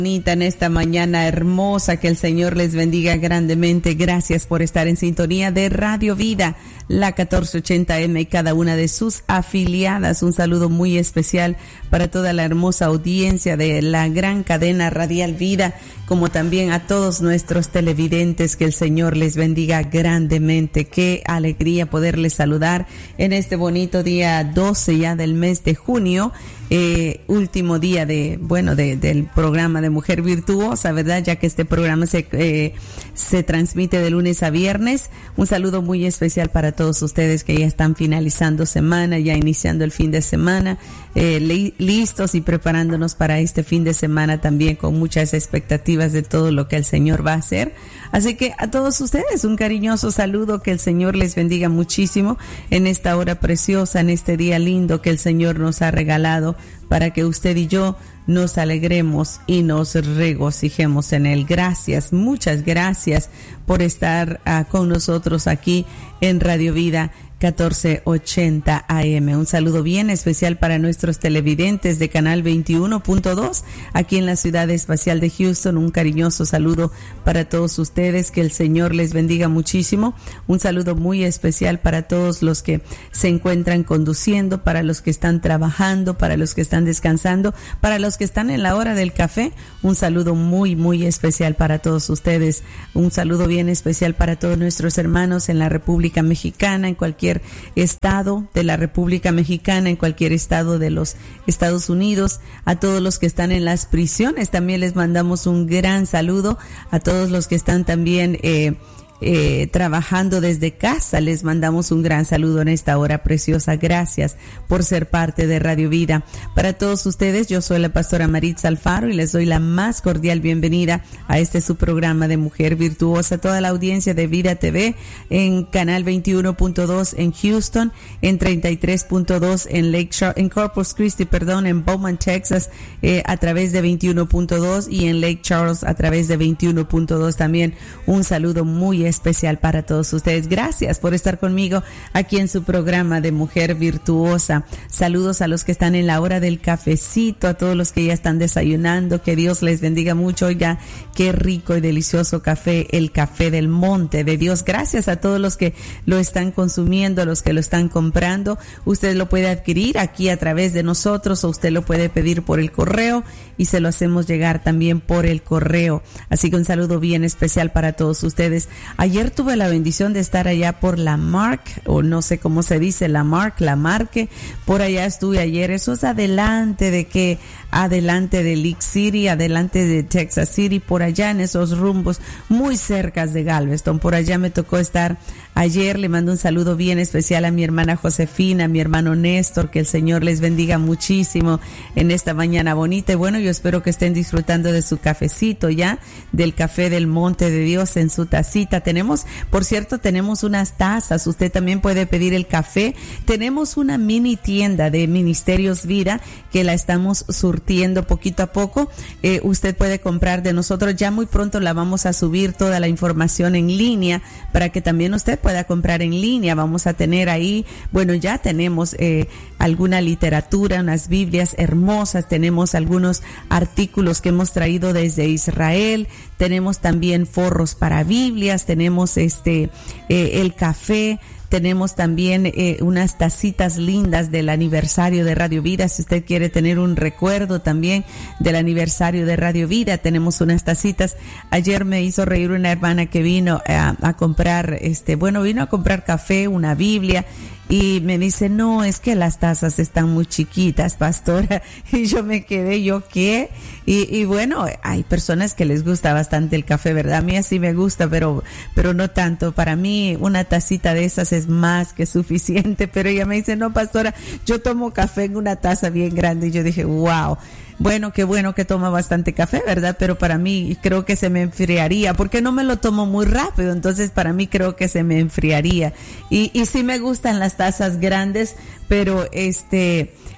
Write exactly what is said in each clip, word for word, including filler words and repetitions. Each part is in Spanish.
Bonita en esta mañana hermosa, que el Señor les bendiga grandemente. Gracias por estar en sintonía de Radio Vida, la catorce ochenta eme y cada una de sus afiliadas. Un saludo muy especial para toda la hermosa audiencia de la gran cadena radial Vida, como también a todos nuestros televidentes. Que el Señor les bendiga grandemente. Qué alegría poderles saludar en este bonito día doce ya del mes de junio. Eh, último día de, bueno, de, del programa de Mujer Virtuosa, ¿verdad? Ya que este programa se, eh, se transmite de lunes a viernes. Un saludo muy especial para todos ustedes que ya están finalizando semana, ya iniciando el fin de semana, eh, li- listos y preparándonos para este fin de semana también con muchas expectativas de todo lo que el Señor va a hacer. Así que a todos ustedes un cariñoso saludo, que el Señor les bendiga muchísimo en esta hora preciosa, en este día lindo que el Señor nos ha regalado, para que usted y yo nos alegremos y nos regocijemos en Él. Gracias, muchas gracias por estar uh, con nosotros aquí en Radio Vida catorce ochenta A M. Un saludo bien especial para nuestros televidentes de Canal veintiuno punto dos aquí en la ciudad espacial de Houston. Un cariñoso saludo para todos ustedes, que el Señor les bendiga muchísimo. Un saludo muy especial para todos los que se encuentran conduciendo, para los que están trabajando, para los que están descansando, para los que están en la hora del café. Un saludo muy, muy especial para todos ustedes. Un saludo bien especial para todos nuestros hermanos en la República Mexicana, en cualquier estado de la República Mexicana, en cualquier estado de los Estados Unidos. A todos los que están en las prisiones también les mandamos un gran saludo. A todos los que están también eh, Eh, trabajando desde casa, les mandamos un gran saludo en esta hora preciosa. Gracias por ser parte de Radio Vida. Para todos ustedes, yo soy la pastora Maritza Alfaro y les doy la más cordial bienvenida a este su programa de Mujer Virtuosa. Toda la audiencia de Vida T V en Canal veintiuno punto dos en Houston, en treinta y tres punto dos en Lake Char- en Corpus Christi, perdón, en Bowman, Texas, eh, a través de veintiuno punto dos, y en Lake Charles a través de veintiuno punto dos también. Un saludo muy especial para todos ustedes. Gracias por estar conmigo aquí en su programa de Mujer Virtuosa. Saludos a los que están en la hora del cafecito, a todos los que ya están desayunando. Que Dios les bendiga mucho. Oiga, qué rico y delicioso café, el café del monte de Dios. Gracias a todos los que lo están consumiendo, los que lo están comprando. Usted lo puede adquirir aquí a través de nosotros, o usted lo puede pedir por el correo y se lo hacemos llegar también por el correo. Así que un saludo bien especial para todos ustedes. Ayer tuve la bendición de estar allá por la Mark, o no sé cómo se dice, la Mark, la Marque. Por allá estuve ayer. Eso es adelante de que, adelante de League City, adelante de Texas City, por allá en esos rumbos, muy cerca de Galveston. Por allá me tocó estar ayer. Le mando un saludo bien especial a mi hermana Josefina, a mi hermano Néstor. Que el Señor les bendiga muchísimo en esta mañana bonita. Y bueno, yo espero que estén disfrutando de su cafecito ya, del café del monte de Dios en su tacita. Tenemos, por cierto, tenemos unas tazas. Usted también puede pedir el café. Tenemos una mini tienda de Ministerios Vida que la estamos surtiendo poquito a poco. Eh, usted puede comprar de nosotros. Ya muy pronto la vamos a subir toda la información en línea para que también usted pueda comprar en línea. Vamos a tener ahí, bueno, ya tenemos eh, alguna literatura, unas Biblias hermosas. Tenemos algunos artículos que hemos traído desde Israel. Tenemos también forros para Biblias. Tenemos este eh, el café. Tenemos también eh, unas tacitas lindas del aniversario de Radio Vida. Si usted quiere tener un recuerdo también del aniversario de Radio Vida, tenemos unas tacitas. Ayer me hizo reír una hermana que vino a, a comprar, este, bueno, vino a comprar café, una Biblia, y me dice, no, es que las tazas están muy chiquitas, pastora. Y yo me quedé, ¿yo qué? Y, y bueno, hay personas que les gusta bastante el café, ¿verdad? A mí así me gusta, pero, pero no tanto. Para mí una tacita de esas es más que suficiente. Pero ella me dice, no, pastora, yo tomo café en una taza bien grande. Y yo dije, wow. Bueno, qué bueno que toma bastante café, ¿verdad? Pero para mí creo que se me enfriaría, porque no me lo tomo muy rápido, entonces para mí creo que se me enfriaría. Y, y sí me gustan las tazas grandes, pero este,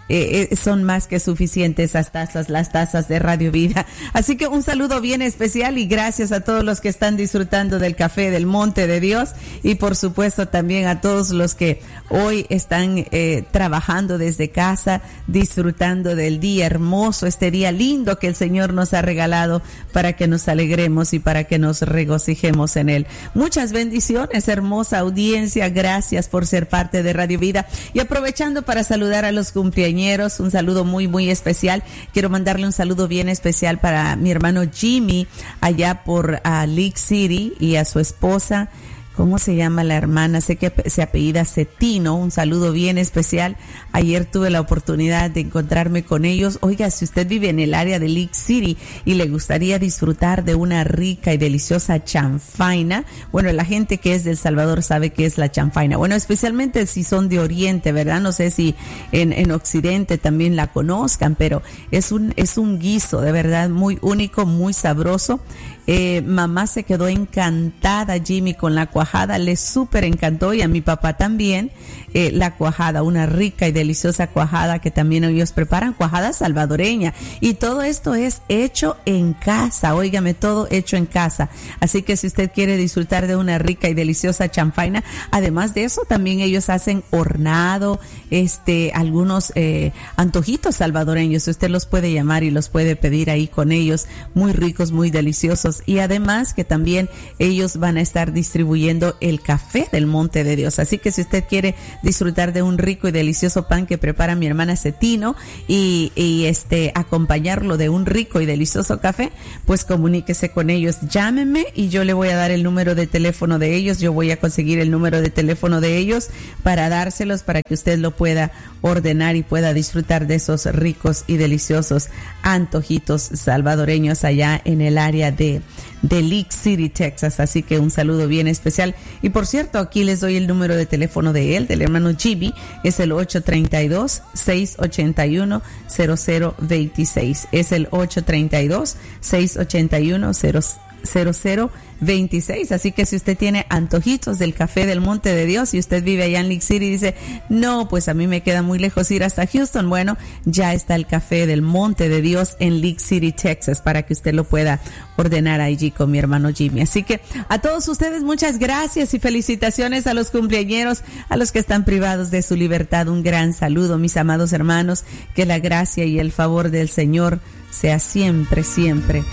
eh, eh, son más que suficientes esas tazas, las tazas de Radio Vida. Así que un saludo bien especial y gracias a todos los que están disfrutando del café del Monte de Dios y por supuesto también a todos los que hoy están eh, trabajando desde casa, disfrutando del día hermoso, este día lindo que el Señor nos ha regalado para que nos alegremos y para que nos regocijemos en él. Muchas bendiciones, hermosa audiencia, gracias por ser parte de Radio Vida y aprovechando para saludar a los cumpleañeros, un saludo muy muy especial. Quiero mandarle un saludo bien especial para mi hermano Jimmy allá por uh, League City y a su esposa. ¿Cómo se llama la hermana? Sé que se apellida Cetino. Un saludo bien especial. Ayer tuve la oportunidad de encontrarme con ellos. Oiga, si usted vive en el área de League City y le gustaría disfrutar de una rica y deliciosa chanfaina, bueno, la gente que es de El Salvador sabe qué es la chanfaina. Bueno, especialmente si son de Oriente, ¿verdad? No sé si en, en Occidente también la conozcan, pero es un, es un guiso de verdad muy único, muy sabroso. Eh, mamá se quedó encantada, Jimmy, con la cuajada, le súper encantó y a mi papá también. Eh, la cuajada, una rica y deliciosa cuajada que también ellos preparan, cuajada salvadoreña, y todo esto es hecho en casa, óigame, todo hecho en casa. Así que si usted quiere disfrutar de una rica y deliciosa chanfaina, además de eso también ellos hacen hornado, este, algunos eh, antojitos salvadoreños, usted los puede llamar y los puede pedir ahí con ellos, muy ricos, muy deliciosos, y además que también ellos van a estar distribuyendo el café del Monte de Dios. Así que si usted quiere disfrutar de un rico y delicioso pan que prepara mi hermana Cetino y, y este acompañarlo de un rico y delicioso café, pues comuníquese con ellos, llámeme y yo le voy a dar el número de teléfono de ellos, yo voy a conseguir el número de teléfono de ellos para dárselos para que usted lo pueda ordenar y pueda disfrutar de esos ricos y deliciosos antojitos salvadoreños allá en el área de de League City, Texas. Así que un saludo bien especial. Y por cierto, aquí les doy el número de teléfono de él, del hermano Jimmy, es el ocho tres dos, seis ocho uno, cero cero dos seis. Es el ocho tres dos, seis ocho uno, cero cero veintiséis. Así que si usted tiene antojitos del café del Monte de Dios y usted vive allá en League City y dice, no, pues a mí me queda muy lejos ir hasta Houston, bueno, ya está el café del Monte de Dios en League City, Texas, para que usted lo pueda ordenar allí con mi hermano Jimmy. Así que a todos ustedes muchas gracias y felicitaciones a los cumpleañeros, a los que están privados de su libertad. Un gran saludo, mis amados hermanos, que la gracia y el favor del Señor sea siempre, siempre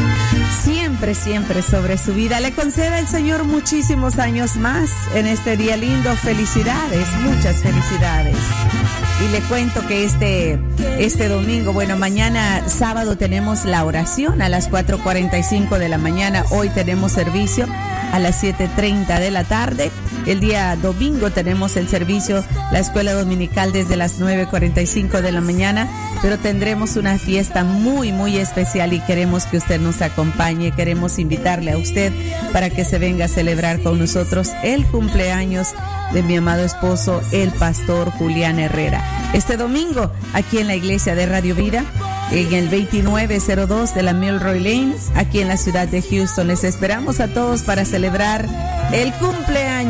Siempre, siempre sobre su vida. Le conceda el Señor muchísimos años más en este día lindo. Felicidades, muchas felicidades. Y le cuento que este, este domingo, bueno, mañana sábado tenemos la oración a las cuatro cuarenta y cinco de la mañana. Hoy tenemos servicio a las siete treinta de la tarde. El día domingo tenemos el servicio, la escuela dominical desde las nueve cuarenta y cinco de la mañana, pero tendremos una fiesta muy, muy especial y queremos que usted nos acompañe. Queremos invitarle a usted para que se venga a celebrar con nosotros el cumpleaños de mi amado esposo, el pastor Julián Herrera. Este domingo, aquí en la iglesia de Radio Vida, en el veintinueve cero dos de la Milroy Lane, aquí en la ciudad de Houston. Les esperamos a todos para celebrar el cumpleaños